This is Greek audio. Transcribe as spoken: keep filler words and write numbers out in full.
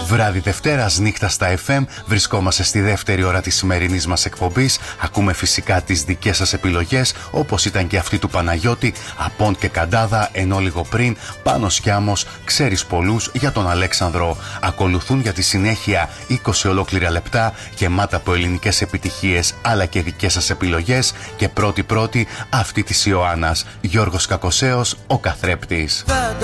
Βράδυ Δευτέρας, νύχτα στα εφ εμ. Βρισκόμαστε στη δεύτερη ώρα της σημερινής μας εκπομπής. Ακούμε φυσικά τις δικές σας επιλογές, όπως ήταν και αυτή του Παναγιώτη, Απόν και Καντάδα, ενώ λίγο πριν Πάνος Κιάμος, Ξέρεις πολλούς για τον Αλέξανδρο. Ακολουθούν για τη συνέχεια είκοσι ολόκληρα λεπτά γεμάτα από ελληνικές επιτυχίες, αλλά και δικές σας επιλογές. Και πρώτη πρώτη αυτή της Ιωάννας, Γιώργος Κακοσέος, ο καθρέπτης.